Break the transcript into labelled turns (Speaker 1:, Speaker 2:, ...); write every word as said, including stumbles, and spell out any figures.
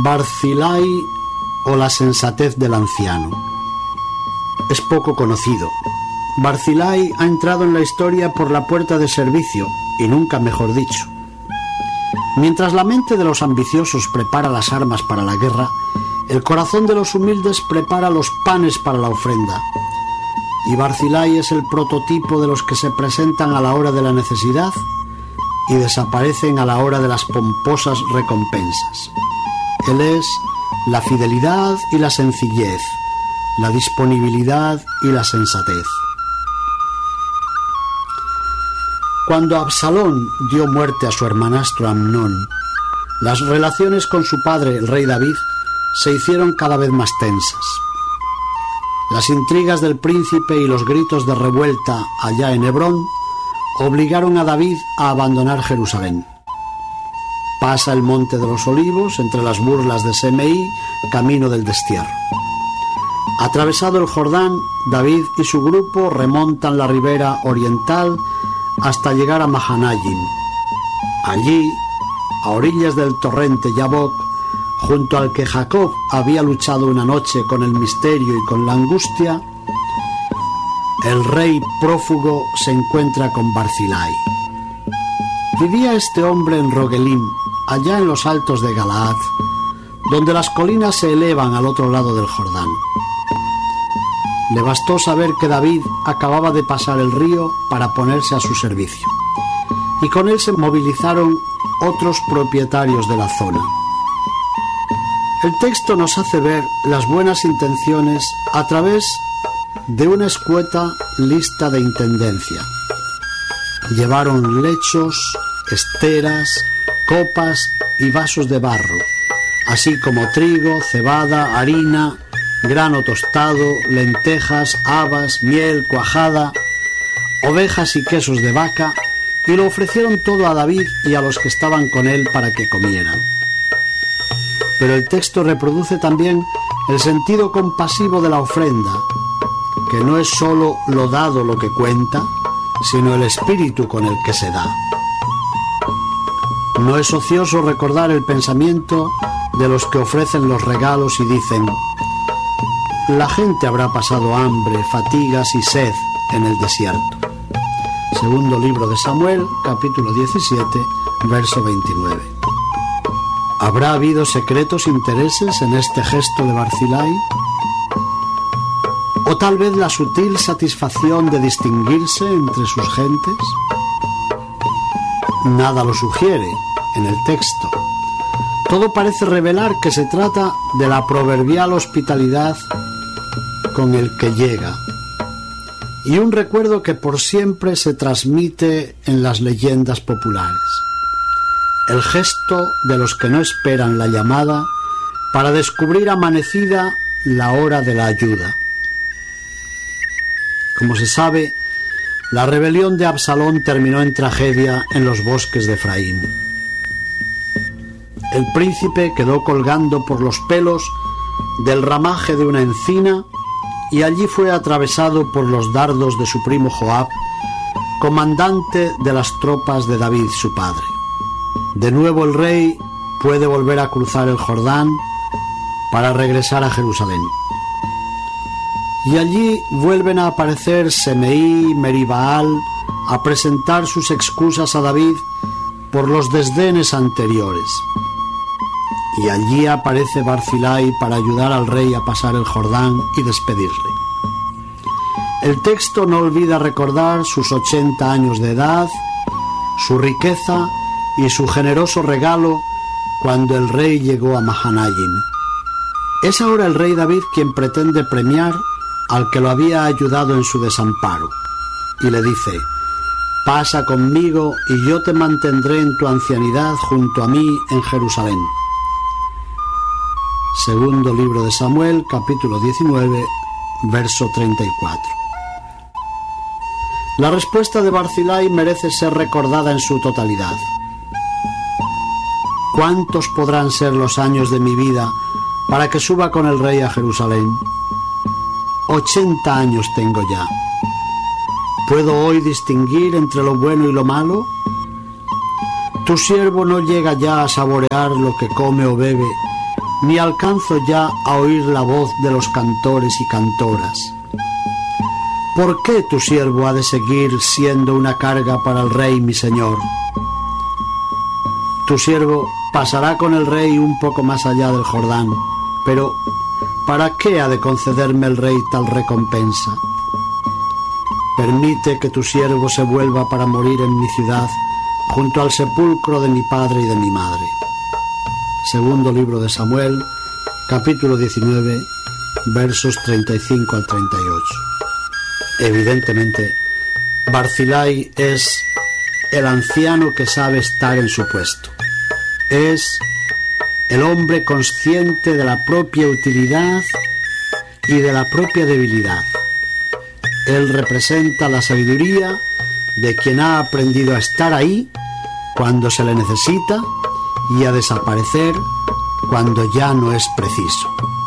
Speaker 1: Barzillai o la sensatez del anciano. Es poco conocido. Barzillai ha entrado en la historia por la puerta de servicio, y nunca mejor dicho. Mientras la mente de los ambiciosos prepara las armas para la guerra, el corazón de los humildes prepara los panes para la ofrenda. Y Barzillai es el prototipo de los que se presentan a la hora de la necesidad y desaparecen a la hora de las pomposas recompensas. Él es la fidelidad y la sencillez, la disponibilidad y la sensatez. Cuando Absalón dio muerte a su hermanastro Amnón, las relaciones con su padre, el rey David, se hicieron cada vez más tensas. Las intrigas del príncipe y los gritos de revuelta allá en Hebrón obligaron a David a abandonar Jerusalén. Pasa el monte de los Olivos entre las burlas de Semeí, camino del destierro. Atravesado el Jordán, David y su grupo remontan la ribera oriental hasta llegar a Mahanayim. Allí, a orillas del torrente Yabok, junto al que Jacob había luchado una noche con el misterio y con la angustia, el rey prófugo se encuentra con Barzillai. Vivía este hombre en Rogelim, allá en los altos de Galaad, donde las colinas se elevan al otro lado del Jordán. Le bastó saber que David acababa de pasar el río para ponerse a su servicio, y con él se movilizaron otros propietarios de la zona. El texto nos hace ver las buenas intenciones a través de una escueta lista de intendencia. Llevaron lechos, esteras, copas y vasos de barro, así como trigo, cebada, harina, grano tostado, lentejas, habas, miel, cuajada, ovejas y quesos de vaca, y lo ofrecieron todo a David y a los que estaban con él para que comieran. Pero el texto reproduce también el sentido compasivo de la ofrenda, que no es sólo lo dado lo que cuenta, sino el espíritu con el que se da. No es ocioso recordar el pensamiento de los que ofrecen los regalos y dicen: la gente habrá pasado hambre, fatigas y sed en el desierto. Segundo libro de Samuel, capítulo diecisiete, verso veintinueve. ¿Habrá habido secretos intereses en este gesto de Barzillai? ¿O tal vez la sutil satisfacción de distinguirse entre sus gentes? Nada lo sugiere en el texto. Todo parece revelar que se trata de la proverbial hospitalidad con el que llega, y un recuerdo que por siempre se transmite en las leyendas populares. El gesto de los que no esperan la llamada para descubrir amanecida la hora de la ayuda. Como se sabe, la rebelión de Absalón terminó en tragedia en los bosques de Efraín. El príncipe quedó colgando por los pelos del ramaje de una encina y allí fue atravesado por los dardos de su primo Joab, comandante de las tropas de David, su padre. De nuevo el rey puede volver a cruzar el Jordán para regresar a Jerusalén. Y allí vuelven a aparecer Semeí, Meribaal, a presentar sus excusas a David por los desdenes anteriores. Y allí aparece Barzillai para ayudar al rey a pasar el Jordán y despedirle. El texto no olvida recordar sus ochenta años de edad, su riqueza y su generoso regalo cuando el rey llegó a Mahanayim. Es ahora el rey David quien pretende premiar al que lo había ayudado en su desamparo, y le dice: pasa conmigo y yo te mantendré en tu ancianidad junto a mí en Jerusalén. Segundo libro de Samuel, capítulo diecinueve, verso treinta y cuatro. La respuesta de Barzillai merece ser recordada en su totalidad. ¿Cuántos podrán ser los años de mi vida para que suba con el rey a Jerusalén? Ochenta años tengo ya. ¿Puedo hoy distinguir entre lo bueno y lo malo? Tu siervo no llega ya a saborear lo que come o bebe, ni alcanzo ya a oír la voz de los cantores y cantoras. ¿Por qué tu siervo ha de seguir siendo una carga para el rey mi señor? Tu siervo pasará con el rey un poco más allá del Jordán, pero ¿para qué ha de concederme el rey tal recompensa? Permite que tu siervo se vuelva para morir en mi ciudad, junto al sepulcro de mi padre y de mi madre. Segundo libro de Samuel, capítulo diecinueve, versos treinta y cinco al treinta y ocho. Evidentemente, Barzillai es el anciano que sabe estar en su puesto. Es el hombre consciente de la propia utilidad y de la propia debilidad. Él representa la sabiduría de quien ha aprendido a estar ahí cuando se le necesita y a desaparecer cuando ya no es preciso.